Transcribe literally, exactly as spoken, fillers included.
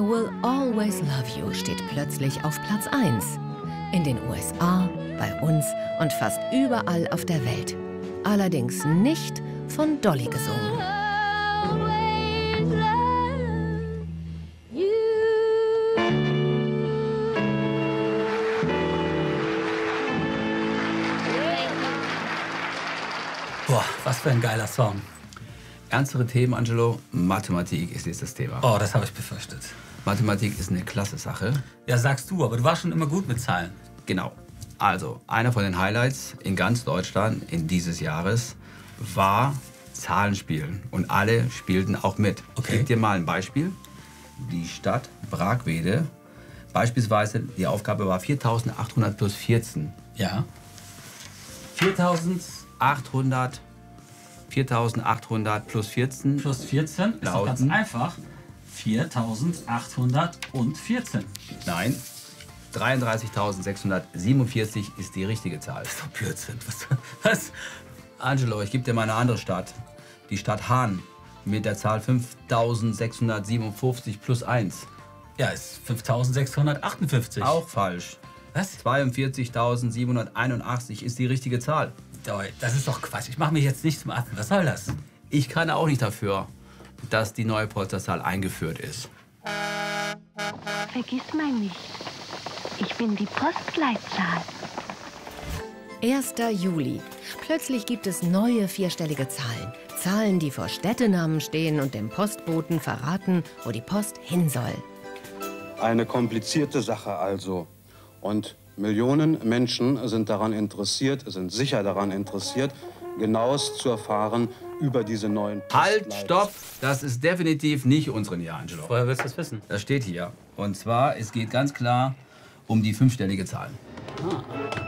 Will Always Love You steht plötzlich auf Platz eins. In den U S A, bei uns und fast überall auf der Welt. Allerdings nicht von Dolly gesungen. Boah, was für ein geiler Song. Ernstere Themen, Angelo. Mathematik ist jetzt das Thema. Oh, das habe ich befürchtet. Mathematik ist eine klasse Sache. Ja, sagst du, aber du warst schon immer gut mit Zahlen. Genau. Also, einer von den Highlights in ganz Deutschland in dieses Jahres war Zahlenspielen. Und alle spielten auch mit. Okay. Ich gebe dir mal ein Beispiel. Die Stadt Bragwede. Beispielsweise, die Aufgabe war viertausendachthundert plus vierzehn. Ja. viertausendachthundert, viertausendachthundert plus vierzehn. Plus vierzehn ist doch ganz Lauten. einfach. viertausendachthundertvierzehn. Nein, dreiunddreißigtausendsechshundertsiebenundvierzig ist die richtige Zahl. Das ist doch Blödsinn. Was? Was? Angelo, ich gebe dir mal eine andere Stadt. Die Stadt Hahn mit der Zahl fünftausendsechshundertsiebenundfünfzig plus eins. Ja, ist fünftausendsechshundertachtundfünfzig. Auch falsch. Was? zweiundvierzigtausendsiebenhunderteinundachtzig ist die richtige Zahl. Das ist doch Quatsch. Ich mache mich jetzt nicht zum Affen. Was soll das? Ich kann auch nicht dafür, dass die neue Polsterzahl eingeführt ist. Vergiss mal nicht. Ich bin die Postleitzahl. erster Juli. Plötzlich gibt es neue vierstellige Zahlen. Zahlen, die vor Städtenamen stehen und dem Postboten verraten, wo die Post hin soll. Eine komplizierte Sache also. Und Millionen Menschen sind daran interessiert, sind sicher daran interessiert, genaues zu erfahren über diese neuen Halt, Postleitz- stopp! Das ist definitiv nicht unsere Nia, Angelo. Woher willst du das wissen? Das steht hier. Und zwar, es geht ganz klar um die fünfstellige Zahl. Ah.